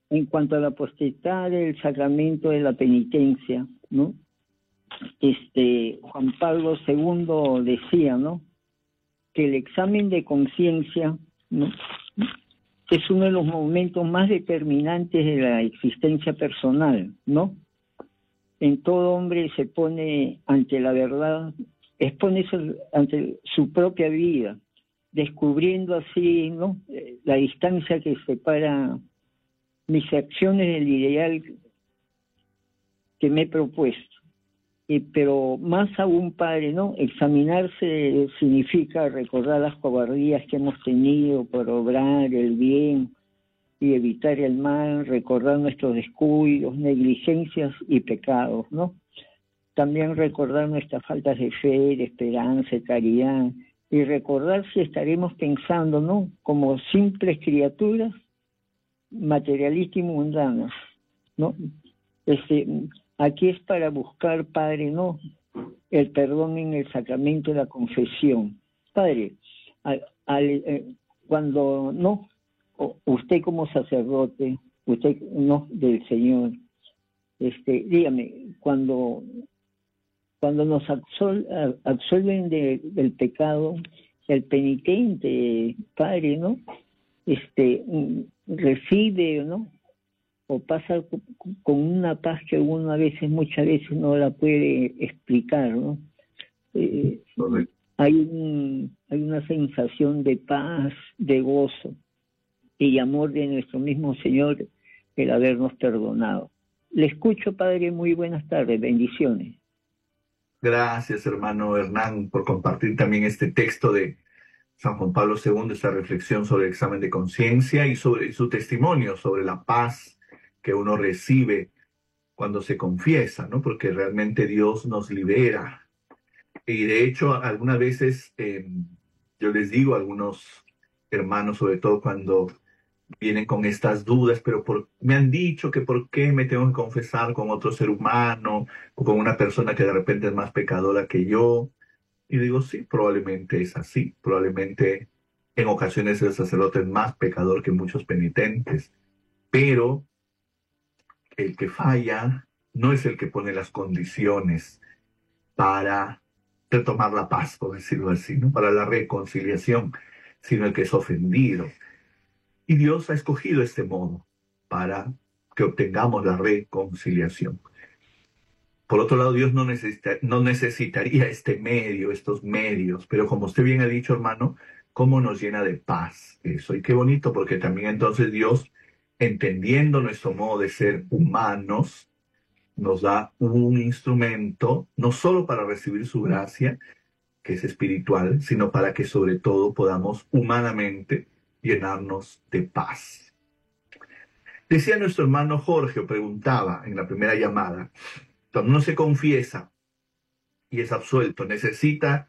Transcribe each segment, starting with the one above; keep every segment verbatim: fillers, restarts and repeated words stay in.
en cuanto a la potestad del sacramento de la penitencia, ¿no? Este, Juan Pablo segundo decía, ¿no?, que el examen de conciencia, ¿no?, es uno de los momentos más determinantes de la existencia personal, ¿no? En todo hombre se pone ante la verdad, expone ante su propia vida, descubriendo así, ¿no?, la distancia que separa mis acciones del ideal que me he propuesto. Y, pero más aún, padre, ¿no?, examinarse significa recordar las cobardías que hemos tenido por obrar el bien y evitar el mal, recordar nuestros descuidos, negligencias y pecados, ¿no? También recordar nuestras faltas de fe, de esperanza, de caridad, y recordar si estaremos pensando, ¿no?, como simples criaturas materialistas y mundanas, ¿no? Este, aquí es para buscar, padre, ¿no?, el perdón en el sacramento de la confesión. Padre, al, al, eh, cuando, ¿no?, usted como sacerdote, usted, ¿no?, del Señor, este, dígame, cuando, cuando nos absol, absolven de, del pecado, el penitente, padre, ¿no?, este, recibe, ¿no?, o pasa con una paz que uno a veces, muchas veces no la puede explicar, ¿no? Eh, hay, un, hay una sensación de paz, de gozo y amor de nuestro mismo Señor el habernos perdonado. Le escucho, padre, muy buenas tardes, bendiciones. Gracias, hermano Hernán, por compartir también este texto de San Juan Pablo segundo, esta reflexión sobre el examen de conciencia y sobre su testimonio, sobre la paz que uno recibe cuando se confiesa, ¿no? Porque realmente Dios nos libera. Y de hecho, algunas veces eh, yo les digo a algunos hermanos, sobre todo cuando vienen con estas dudas, pero por, me han dicho que por qué me tengo que confesar con otro ser humano o con una persona que de repente es más pecadora que yo. Y digo, sí, probablemente es así. Probablemente en ocasiones el sacerdote es más pecador que muchos penitentes, pero el que falla no es el que pone las condiciones para retomar la paz, por decirlo así, ¿no?, para la reconciliación, sino el que es ofendido. Y Dios ha escogido este modo para que obtengamos la reconciliación. Por otro lado, Dios no, necesita, no necesitaría este medio, estos medios, pero como usted bien ha dicho, hermano, cómo nos llena de paz eso. Y qué bonito, porque también entonces Dios, entendiendo nuestro modo de ser humanos, nos da un instrumento, no solo para recibir su gracia, que es espiritual, sino para que sobre todo podamos humanamente llenarnos de paz. Decía nuestro hermano Jorge, o preguntaba en la primera llamada, cuando uno se confiesa y es absuelto, ¿necesita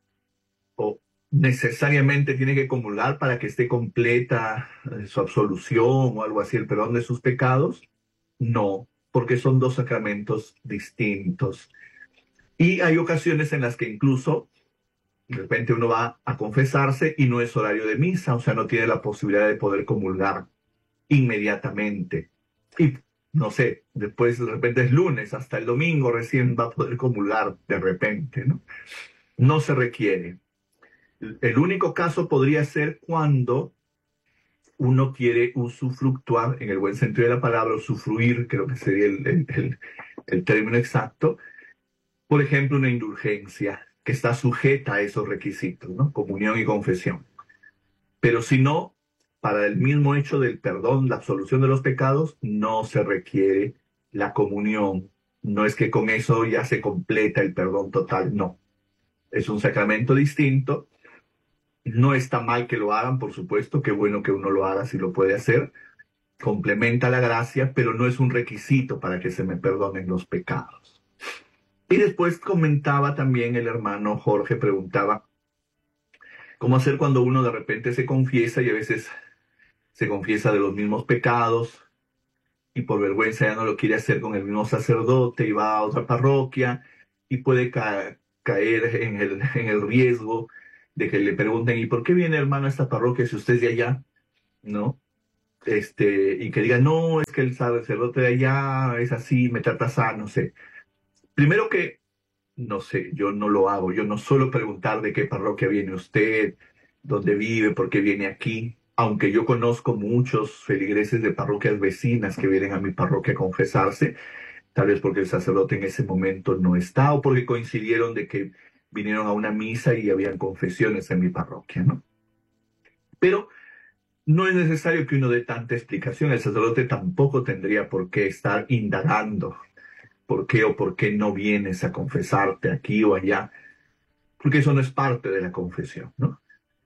o necesariamente tiene que comulgar para que esté completa su absolución o algo así, el perdón de sus pecados? No, porque son dos sacramentos distintos. Y hay ocasiones en las que incluso de repente uno va a confesarse y no es horario de misa, o sea, no tiene la posibilidad de poder comulgar inmediatamente. Y no sé, después de repente es lunes, hasta el domingo recién va a poder comulgar de repente, ¿no? No se requiere. El único caso podría ser cuando uno quiere usufructuar, en el buen sentido de la palabra, usufruir, creo que sería el, el, el, el término exacto, por ejemplo, una indulgencia que está sujeta a esos requisitos, ¿no? Comunión y confesión. Pero si no, para el mismo hecho del perdón, la absolución de los pecados, no se requiere la comunión. No es que con eso ya se completa el perdón total, no. Es un sacramento distinto. No está mal que lo hagan, por supuesto, qué bueno que uno lo haga si lo puede hacer. Complementa la gracia, pero no es un requisito para que se me perdonen los pecados. Y después comentaba también el hermano Jorge, preguntaba, ¿cómo hacer cuando uno de repente se confiesa y a veces se confiesa de los mismos pecados y por vergüenza ya no lo quiere hacer con el mismo sacerdote y va a otra parroquia y puede ca caer en el, en el riesgo de que le pregunten, ¿y por qué viene, hermano, a esta parroquia si usted es de allá? ¿No? este, y que diga, no, es que el sacerdote de allá es así, me trata así, no sé. Primero que, no sé, yo no lo hago, yo no suelo preguntar de qué parroquia viene usted, dónde vive, por qué viene aquí, aunque yo conozco muchos feligreses de parroquias vecinas que vienen a mi parroquia a confesarse, tal vez porque el sacerdote en ese momento no está o porque coincidieron de que vinieron a una misa y habían confesiones en mi parroquia, ¿no? Pero no es necesario que uno dé tanta explicación, el sacerdote tampoco tendría por qué estar indagando por qué o por qué no vienes a confesarte aquí o allá, porque eso no es parte de la confesión, ¿no?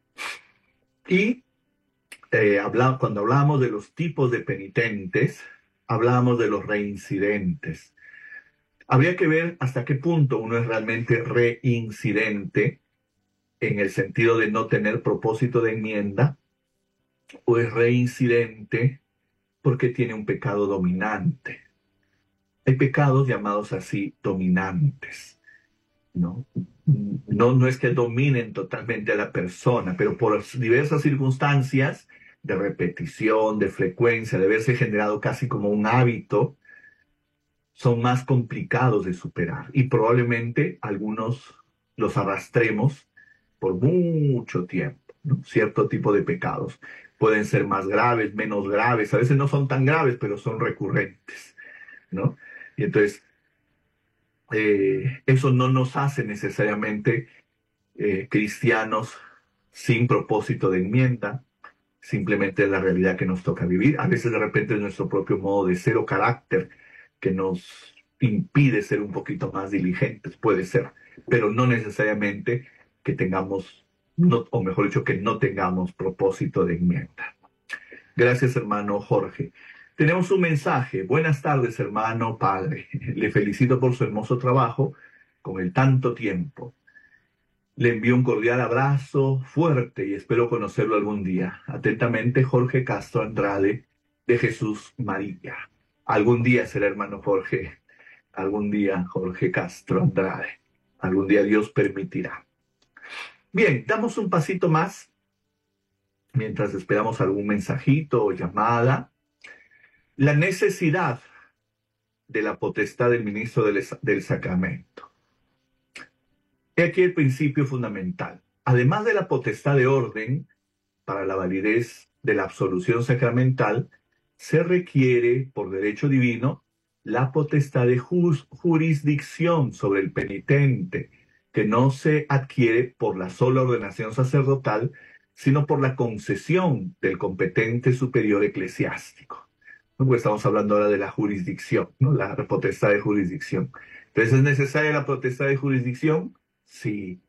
Y eh, habla, cuando hablamos de los tipos de penitentes, hablamos de los reincidentes. Habría que ver hasta qué punto uno es realmente reincidente en el sentido de no tener propósito de enmienda, o es reincidente porque tiene un pecado dominante. Hay pecados llamados así dominantes, ¿no? No, no es que dominen totalmente a la persona, pero por diversas circunstancias de repetición, de frecuencia, de haberse generado casi como un hábito, son más complicados de superar y probablemente algunos los arrastremos por mucho tiempo, ¿no? Cierto tipo de pecados pueden ser más graves, menos graves, a veces no son tan graves, pero son recurrentes, ¿no? Y entonces, eh, eso no nos hace necesariamente eh, cristianos sin propósito de enmienda, simplemente es la realidad que nos toca vivir. A veces de repente es nuestro propio modo de ser o carácter que nos impide ser un poquito más diligentes, puede ser, pero no necesariamente que tengamos, no, o mejor dicho, que no tengamos propósito de enmienda. Gracias, hermano Jorge. Tenemos un mensaje. Buenas tardes, hermano padre. Le felicito por su hermoso trabajo con el tanto tiempo. Le envío un cordial abrazo fuerte y espero conocerlo algún día. Atentamente, Jorge Castro Andrade, de Jesús María. Algún día será hermano Jorge. Algún día, Jorge Castro Andrade. Algún día Dios permitirá. Bien, damos un pasito más mientras esperamos algún mensajito o llamada. La necesidad de la potestad del ministro del, del sacramento. He aquí el principio fundamental. Además de la potestad de orden para la validez de la absolución sacramental, se requiere, por derecho divino, la potestad de jus, jurisdicción sobre el penitente, que no se adquiere por la sola ordenación sacerdotal, sino por la concesión del competente superior eclesiástico. ¿No? Pues estamos hablando ahora de la jurisdicción, ¿no? La potestad de jurisdicción. Entonces, ¿es necesaria la potestad de jurisdicción? Sí.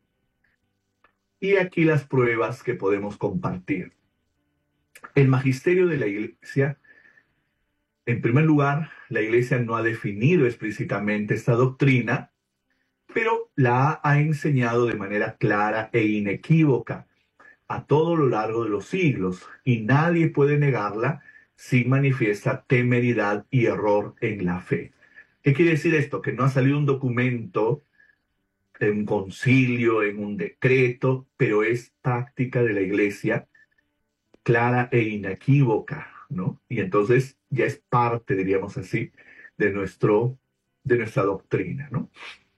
Y aquí las pruebas que podemos compartir. El magisterio de la Iglesia, en primer lugar, la Iglesia no ha definido explícitamente esta doctrina, pero la ha enseñado de manera clara e inequívoca a todo lo largo de los siglos, y nadie puede negarla si manifiesta temeridad y error en la fe. ¿Qué quiere decir esto? Que no ha salido un documento en un concilio, en un decreto, pero es práctica de la Iglesia clara e inequívoca, ¿no? Y entonces ya es parte, diríamos así, de, nuestro, de nuestra doctrina, ¿no?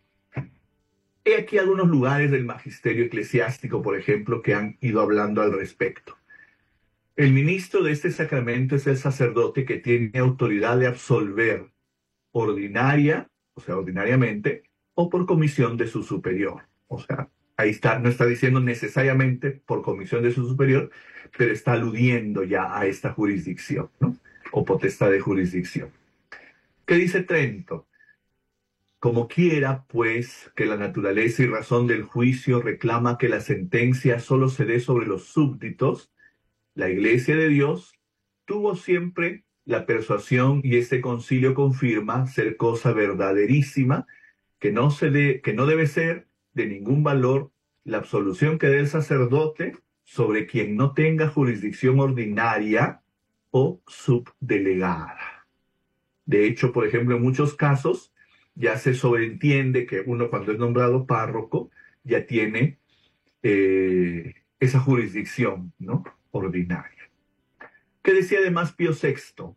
He aquí algunos lugares del magisterio eclesiástico, por ejemplo, que han ido hablando al respecto. El ministro de este sacramento es el sacerdote que tiene autoridad de absolver ordinaria, o sea, ordinariamente, o por comisión de su superior. O sea, ahí está, no está diciendo necesariamente por comisión de su superior, pero está aludiendo ya a esta jurisdicción, ¿no? O potestad de jurisdicción. ¿Qué dice Trento? Como quiera, pues, que la naturaleza y razón del juicio reclama que la sentencia solo se dé sobre los súbditos, la Iglesia de Dios tuvo siempre la persuasión, y este concilio confirma ser cosa verdaderísima, que no, se de, que no debe ser de ningún valor la absolución que dé el sacerdote sobre quien no tenga jurisdicción ordinaria o subdelegada. De hecho, por ejemplo, en muchos casos ya se sobreentiende que uno, cuando es nombrado párroco, ya tiene eh, esa jurisdicción, ¿no? Ordinaria. ¿Qué decía además Pío sexto?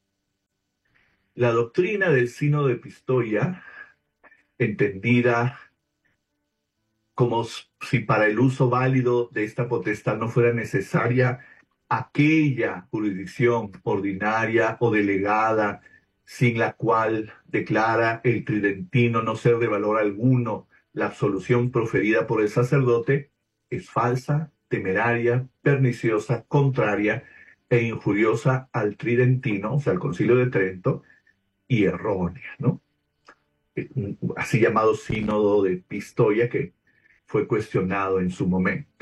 La doctrina del sínodo de Pistoia, entendida como si para el uso válido de esta potestad no fuera necesaria aquella jurisdicción ordinaria o delegada sin la cual declara el tridentino no ser de valor alguno la absolución proferida por el sacerdote, es falsa, temeraria, perniciosa, contraria e injuriosa al tridentino, o sea, al Concilio de Trento, y errónea, ¿no? Así llamado sínodo de Pistoia, que fue cuestionado en su momento.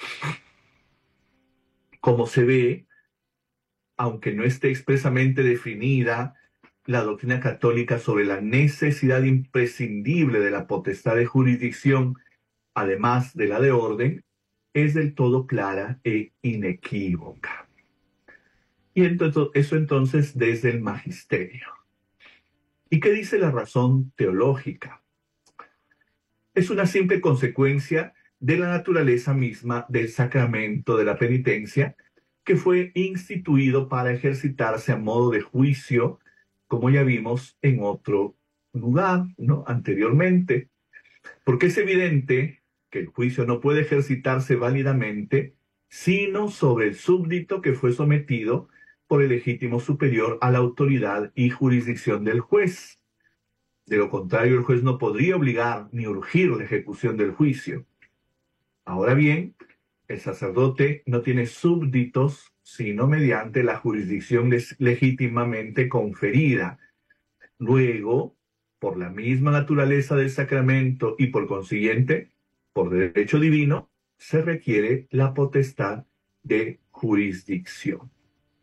Como se ve, aunque no esté expresamente definida la doctrina católica sobre la necesidad imprescindible de la potestad de jurisdicción, además de la de orden, es del todo clara e inequívoca. Y entonces, eso entonces desde el magisterio. ¿Y qué dice la razón teológica? Es una simple consecuencia de la naturaleza misma del sacramento de la penitencia, que fue instituido para ejercitarse a modo de juicio, como ya vimos en otro lugar, ¿no? Anteriormente. Porque es evidente que el juicio no puede ejercitarse válidamente sino sobre el súbdito que fue sometido por el legítimo superior a la autoridad y jurisdicción del juez. De lo contrario, el juez no podría obligar ni urgir la ejecución del juicio. Ahora bien, el sacerdote no tiene súbditos sino mediante la jurisdicción legítimamente conferida. Luego, por la misma naturaleza del sacramento y por consiguiente, por derecho divino, se requiere la potestad de jurisdicción.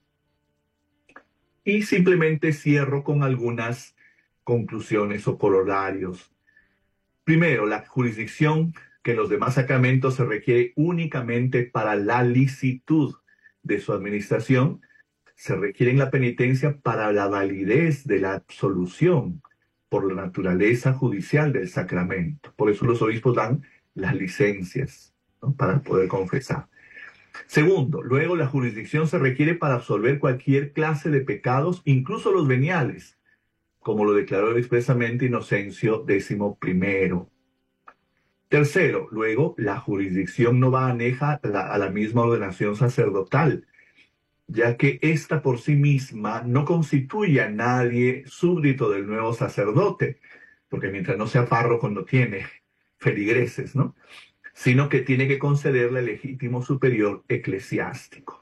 Y simplemente cierro con algunas conclusiones o corolarios. Primero, la jurisdicción que en los demás sacramentos se requiere únicamente para la licitud de su administración, se requiere en la penitencia para la validez de la absolución por la naturaleza judicial del sacramento. Por eso los obispos dan las licencias, ¿no?, para poder confesar. Segundo, luego la jurisdicción se requiere para absolver cualquier clase de pecados, incluso los veniales, como lo declaró expresamente Inocencio décimo primero. Tercero, luego la jurisdicción no va aneja a la, a la misma ordenación sacerdotal, ya que ésta por sí misma no constituye a nadie súbdito del nuevo sacerdote, porque mientras no sea párroco no tiene feligreses, ¿no?, sino que tiene que concederle al legítimo superior eclesiástico.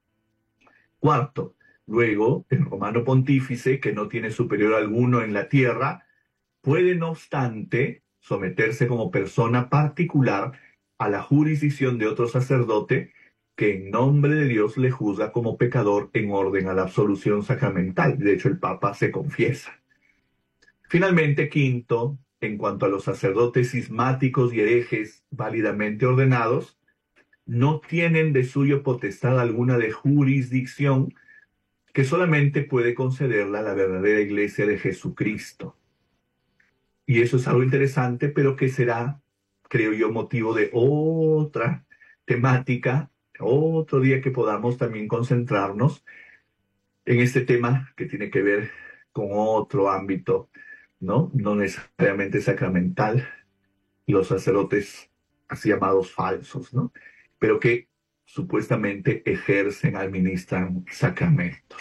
Cuarto, luego el romano pontífice, que no tiene superior alguno en la tierra, puede no obstante someterse como persona particular a la jurisdicción de otro sacerdote que en nombre de Dios le juzga como pecador en orden a la absolución sacramental. De hecho, el Papa se confiesa. Finalmente, quinto, en cuanto a los sacerdotes cismáticos y herejes válidamente ordenados, no tienen de suyo potestad alguna de jurisdicción que solamente puede concederla la verdadera Iglesia de Jesucristo. Y eso es algo interesante, pero que será, creo yo, motivo de otra temática, otro día que podamos también concentrarnos en este tema que tiene que ver con otro ámbito, ¿no? No necesariamente sacramental, los sacerdotes así llamados falsos, ¿no?, pero que supuestamente ejercen, administran sacramentos.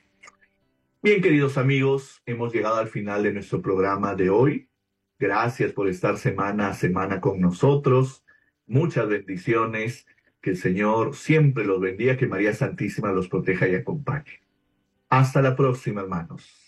Bien, queridos amigos, hemos llegado al final de nuestro programa de hoy. Gracias por estar semana a semana con nosotros. Muchas bendiciones. Que el Señor siempre los bendiga, que María Santísima los proteja y acompañe. Hasta la próxima, hermanos.